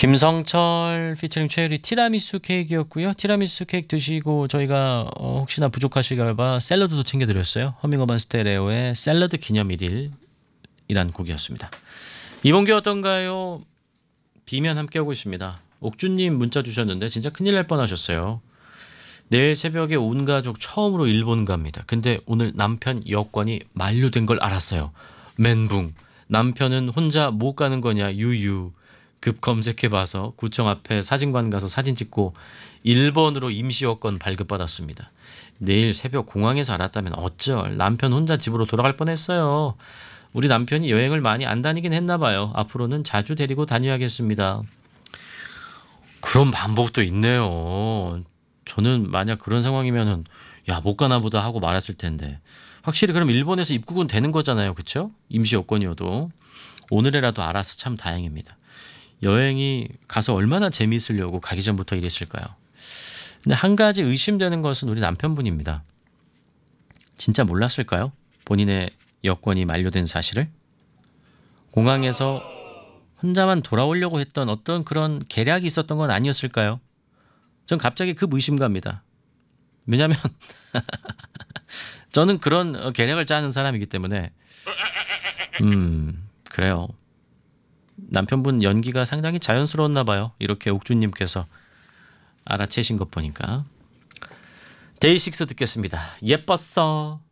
김성철 피처링 최유리 티라미수 케이크였고요. 티라미수 케이크 드시고 저희가 혹시나 부족하실까 봐 샐러드도 챙겨드렸어요. 허밍어반 스테레오의 샐러드 기념 1일이란 곡이었습니다. 이번 게 어떤가요? 비면 함께하고 있습니다. 옥주님 문자 주셨는데 진짜 큰일 날 뻔하셨어요. 내일 새벽에 온 가족 처음으로 일본 갑니다. 근데 오늘 남편 여권이 만료된 걸 알았어요. 멘붕. 남편은 혼자 못 가는 거냐 유유. 급 검색해봐서 구청 앞에 사진관 가서 사진 찍고 일본으로 임시 여권 발급받았습니다. 내일 새벽 공항에서 알았다면 어쩔. 남편 혼자 집으로 돌아갈 뻔했어요. 우리 남편이 여행을 많이 안 다니긴 했나 봐요. 앞으로는 자주 데리고 다녀야겠습니다. 그런 방법도 있네요. 저는 만약 그런 상황이면은 야, 못 가나 보다 하고 말았을 텐데. 확실히 그럼 일본에서 입국은 되는 거잖아요. 그렇죠? 임시 여권이어도. 오늘이라도 알아서 참 다행입니다. 여행이 가서 얼마나 재미있으려고 가기 전부터 이랬을까요? 근데 한 가지 의심되는 것은 우리 남편분입니다. 진짜 몰랐을까요? 본인의 여권이 만료된 사실을? 공항에서 혼자만 돌아오려고 했던 어떤 그런 계략이 있었던 건 아니었을까요? 전 갑자기 그 의심갑니다. 왜냐하면 저는 그런 계략을 짜는 사람이기 때문에 그래요. 남편분 연기가 상당히 자연스러웠나 봐요. 이렇게 옥주님께서 알아채신 것 보니까. 데이식스 듣겠습니다. 예뻤어.